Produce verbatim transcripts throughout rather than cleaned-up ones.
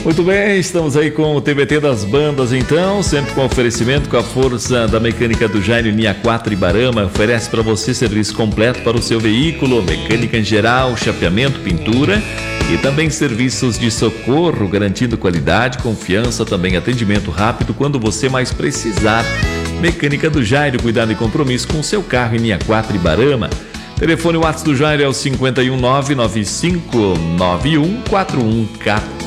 Muito bem, estamos aí com o T B T das bandas então, sempre com oferecimento, com a força da Mecânica do Jairo, linha quatro Ibarama, oferece para você serviço completo para o seu veículo, mecânica em geral, chapeamento, pintura e também serviços de socorro, garantindo qualidade, confiança, também atendimento rápido quando você mais precisar. Mecânica do Jairo, cuidado e compromisso com o seu carro em linha quatro Ibarama. Telefone WhatsApp do Jairo é o cinco um nove nove cinco nove um quatro um um quatro.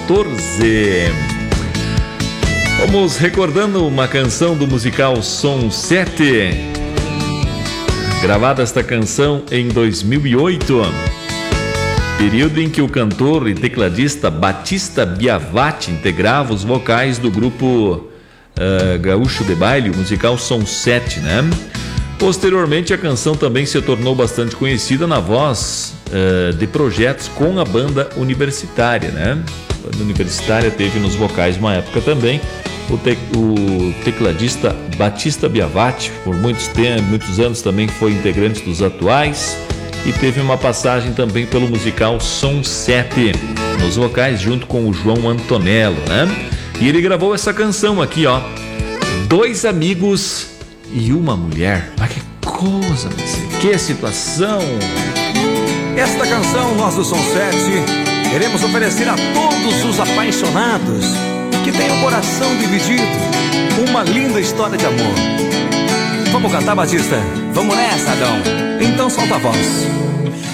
Vamos recordando uma canção do musical Som sete. Gravada esta canção em dois mil e oito, período em que o cantor e tecladista Batista Biavati integrava os vocais do grupo uh, Gaúcho de Baile, o musical Som sete, né? Posteriormente, a canção também se tornou bastante conhecida na voz uh, de projetos com a banda universitária, né? A banda universitária teve nos vocais uma época também o, te, o tecladista Batista Biavati, por muitos, tempos, muitos anos também foi integrante dos atuais e teve uma passagem também pelo musical Som sete, nos vocais junto com o João Antonello, né? E ele gravou essa canção aqui, ó, Dois Amigos e Uma Mulher. Mas que coisa, que situação! Esta canção, nós do Som sete, queremos oferecer a todos os apaixonados que têm o coração dividido, uma linda história de amor. Vamos cantar, Batista? Vamos nessa, Adão. Então solta a voz.